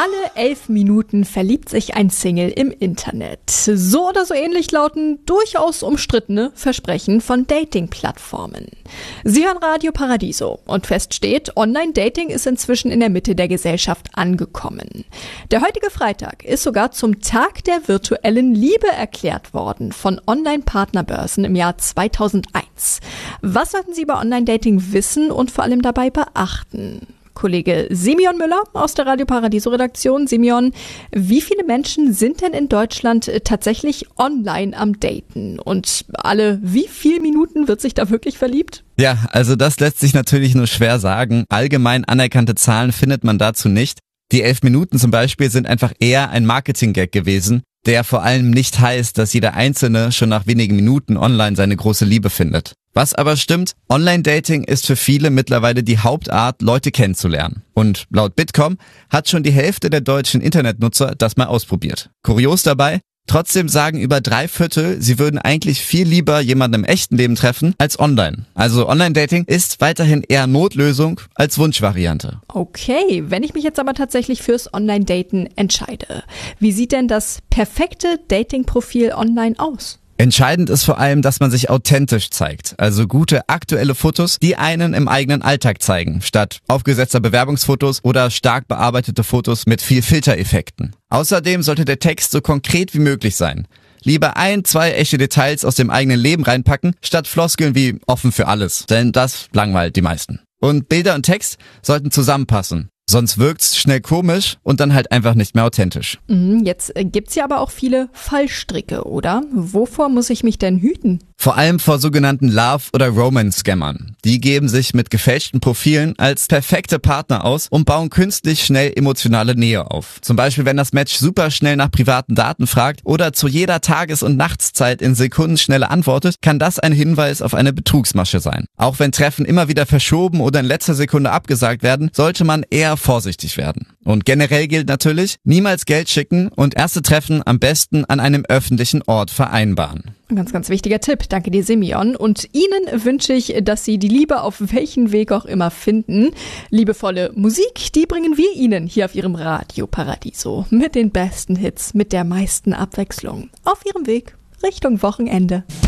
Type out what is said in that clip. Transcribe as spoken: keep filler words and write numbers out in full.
Alle elf Minuten verliebt sich ein Single im Internet. So oder so ähnlich lauten durchaus umstrittene Versprechen von Dating-Plattformen. Sie hören Radio Paradiso und fest steht, Online-Dating ist inzwischen in der Mitte der Gesellschaft angekommen. Der heutige Freitag ist sogar zum Tag der virtuellen Liebe erklärt worden von Online-Partnerbörsen im Jahr zweitausendeins. Was sollten Sie bei Online-Dating wissen und vor allem dabei beachten? Kollege Simeon Müller aus der Radio Paradiso Redaktion. Simeon, wie viele Menschen sind denn in Deutschland tatsächlich online am Daten? Und alle wie viele Minuten wird sich da wirklich verliebt? Ja, also das lässt sich natürlich nur schwer sagen. Allgemein anerkannte Zahlen findet man dazu nicht. Die elf Minuten zum Beispiel sind einfach eher ein Marketing-Gag gewesen, der vor allem nicht heißt, dass jeder Einzelne schon nach wenigen Minuten online seine große Liebe findet. Was aber stimmt, Online-Dating ist für viele mittlerweile die Hauptart, Leute kennenzulernen. Und laut Bitkom hat schon die Hälfte der deutschen Internetnutzer das mal ausprobiert. Kurios dabei, trotzdem sagen über drei Viertel, sie würden eigentlich viel lieber jemanden im echten Leben treffen als online. Also Online-Dating ist weiterhin eher Notlösung als Wunschvariante. Okay, wenn ich mich jetzt aber tatsächlich fürs Online-Daten entscheide, wie sieht denn das perfekte Dating-Profil online aus? Entscheidend ist vor allem, dass man sich authentisch zeigt, also gute aktuelle Fotos, die einen im eigenen Alltag zeigen, statt aufgesetzter Bewerbungsfotos oder stark bearbeitete Fotos mit viel Filtereffekten. Außerdem sollte der Text so konkret wie möglich sein. Lieber ein, zwei echte Details aus dem eigenen Leben reinpacken, statt Floskeln wie offen für alles, denn das langweilt die meisten. Und Bilder und Text sollten zusammenpassen. Sonst wirkt's schnell komisch und dann halt einfach nicht mehr authentisch. Jetzt gibt's ja aber auch viele Fallstricke, oder? Wovor muss ich mich denn hüten? Vor allem vor sogenannten Love- oder Romance-Scammern. Die geben sich mit gefälschten Profilen als perfekte Partner aus und bauen künstlich schnell emotionale Nähe auf. Zum Beispiel, wenn das Match super schnell nach privaten Daten fragt oder zu jeder Tages- und Nachtszeit in Sekundenschnelle antwortet, kann das ein Hinweis auf eine Betrugsmasche sein. Auch wenn Treffen immer wieder verschoben oder in letzter Sekunde abgesagt werden, sollte man eher vorsichtig werden. Und generell gilt natürlich, niemals Geld schicken und erste Treffen am besten an einem öffentlichen Ort vereinbaren. Ein ganz, ganz wichtiger Tipp. Danke dir, Simeon. Und Ihnen wünsche ich, dass Sie die Liebe auf welchen Weg auch immer finden. Liebevolle Musik, die bringen wir Ihnen hier auf Ihrem Radio Paradiso. Mit den besten Hits, mit der meisten Abwechslung. Auf Ihrem Weg Richtung Wochenende.